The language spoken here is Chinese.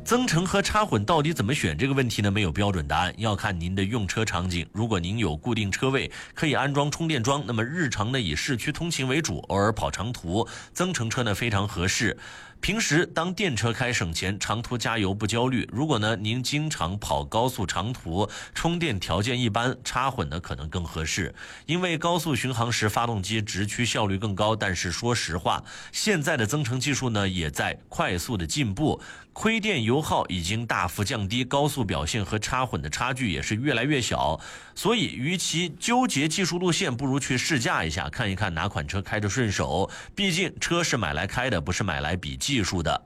增程和插混到底怎么选这个问题呢？没有标准答案，要看您的用车场景。如果您有固定车位，可以安装充电桩，那么日常呢以市区通勤为主，偶尔跑长途，增程车呢非常合适。平时当电车开省钱，长途加油不焦虑。如果呢您经常跑高速长途，充电条件一般，插混呢可能更合适。因为高速巡航时发动机直驱效率更高，但是说实话，现在的增程技术呢也在快速的进步，亏电油耗已经大幅降低，高速表现和插混的差距也是越来越小。所以与其纠结技术路线，不如去试驾一下，看一看哪款车开着顺手。毕竟车是买来开的，不是买来比技术的。